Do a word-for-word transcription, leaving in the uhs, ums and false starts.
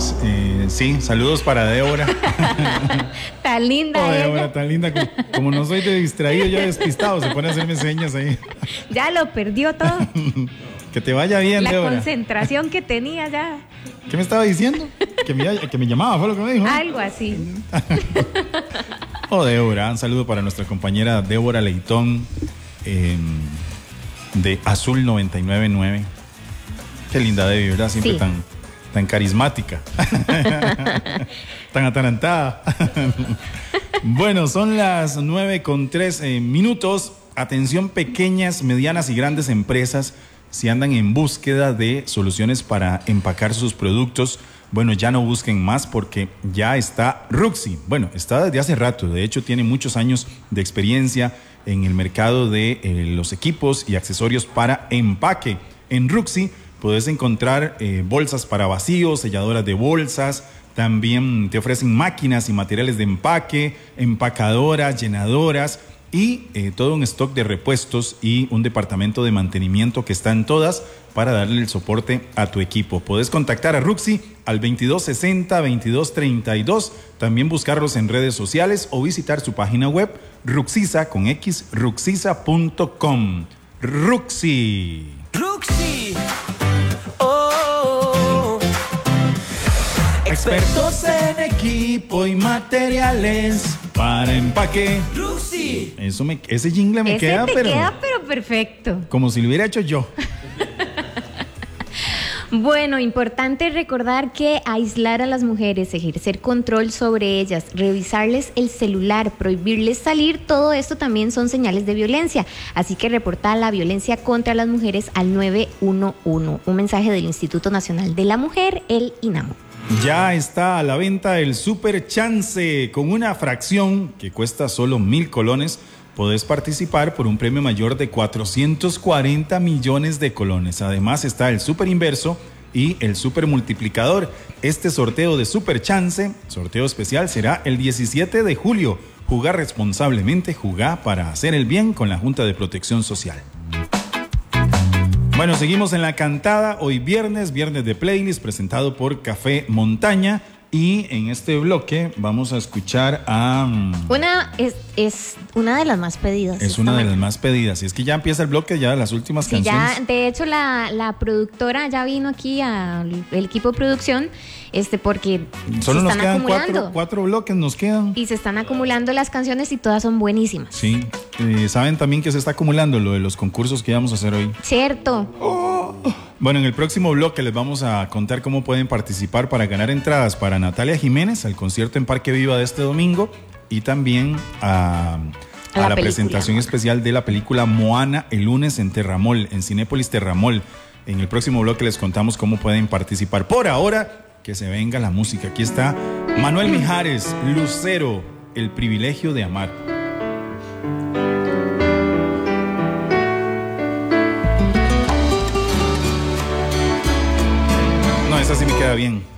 Pues eh, sí, saludos para Débora. Tan linda oh, ella. Débora, tan linda. Como, como no soy de distraído, ya despistado, se pone a hacerme señas ahí. Ya lo perdió todo. Que te vaya bien, La Débora. concentración que tenía ya. ¿Qué me estaba diciendo? Que me, que me llamaba, fue lo que me dijo. Algo así. Oh, Débora, un saludo para nuestra compañera Débora Leitón eh, de Azul noventa y nueve punto nueve. Qué linda Debbie, ¿verdad? Siempre Sí. tan, tan carismática. Tan atarantada. Bueno, son las nueve con tres eh, minutos. Atención, pequeñas, medianas y grandes empresas. Si andan en búsqueda de soluciones para empacar sus productos, bueno, ya no busquen más porque ya está Ruxy. Bueno, está desde hace rato, de hecho tiene muchos años de experiencia en el mercado de eh, los equipos y accesorios para empaque. En Ruxy puedes encontrar eh, bolsas para vacíos, selladoras de bolsas, también te ofrecen máquinas y materiales de empaque, empacadoras, llenadoras, y eh, todo un stock de repuestos y un departamento de mantenimiento que está en todas para darle el soporte a tu equipo. Puedes contactar a Ruxy al veintidós sesenta, veintidós treinta y dos, también buscarlos en redes sociales o visitar su página web Ruxiza con X, ruxiza punto com. Ruxy. Ruxy. Oh. Expertos en equipo y materiales para empaque. Ruxy. Eso me, ese jingle me Ese queda, te pero queda pero perfecto. como si lo hubiera hecho yo. Bueno, importante recordar que aislar a las mujeres, ejercer control sobre ellas, revisarles el celular, prohibirles salir, todo esto también son señales de violencia. Así que reporta la violencia contra las mujeres al nueve uno uno. Un mensaje del Instituto Nacional de la Mujer, el INAMU. Ya está a la venta el Super Chance con una fracción que cuesta solo mil colones. Podés participar por un premio mayor de cuatrocientos cuarenta millones de colones. Además está el Super Inverso y el Super Multiplicador. Este sorteo de Super Chance, sorteo especial, será el diecisiete de julio. Jugá responsablemente, jugá para hacer el bien con la Junta de Protección Social. Bueno, seguimos en la cantada. Hoy viernes, viernes de playlist presentado por Café Montaña. Y en este bloque vamos a escuchar a... Una es, es una de las más pedidas. Es una de las más pedidas. Y es que ya empieza el bloque, ya las últimas Sí, canciones. ya, de hecho, la, la productora ya vino aquí al el equipo de producción, este, porque Solo se nos están quedan acumulando. cuatro, cuatro bloques, nos quedan. Y se están acumulando las canciones y todas son buenísimas. Sí. Eh, Saben también que se está acumulando lo de los concursos que vamos a hacer hoy. Cierto. Bueno, en el próximo bloque les vamos a contar cómo pueden participar para ganar entradas para Natalia Jiménez al concierto en Parque Viva de este domingo y también a, a, A la la, película, presentación Moana. especial de la película Moana el lunes en Terramol, en Cinépolis Terramol. En el próximo bloque les contamos cómo pueden participar. Por ahora, que se venga la música. Aquí está Manuel Mijares, Lucero, El privilegio de amar. No, esa sí me queda bien.